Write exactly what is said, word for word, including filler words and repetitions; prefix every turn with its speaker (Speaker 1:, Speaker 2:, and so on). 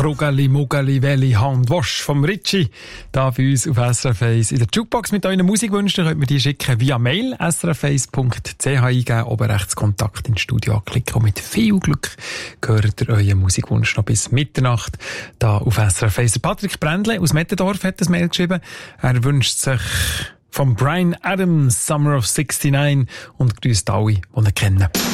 Speaker 1: Krogali, Mugali, Welli, Hand, Wasch vom Ritchie. Da bei uns auf S R F eins in der Jukebox mit euren Musikwünschen. Könnt ihr die schicken via Mail s r f eins punkt c h eingeben, oben rechts Kontakt ins Studio anklicken und mit viel Glück gehört ihr euren Musikwunsch noch bis Mitternacht. Da auf S R F eins. Patrick Brändle aus Mettendorf hat das Mail geschrieben. Er wünscht sich von Bryan Adams Summer of sixty-nine und grüßt alle, die ihn kennen.